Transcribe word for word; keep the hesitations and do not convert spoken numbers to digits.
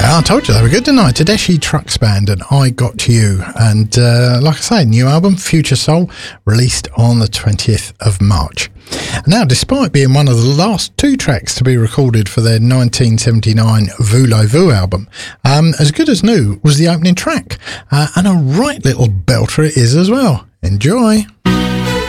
Yeah, I told you they were good, didn't I? Tedeschi Trucks Band and I Got You. And uh, like I say, new album, Future Soul, released on the twentieth of March. Now, despite being one of the last two tracks to be recorded for their nineteen seventy-nine Voulez-Vous album, um, As Good As New was the opening track. Uh, and a right little belter it is as well. Enjoy.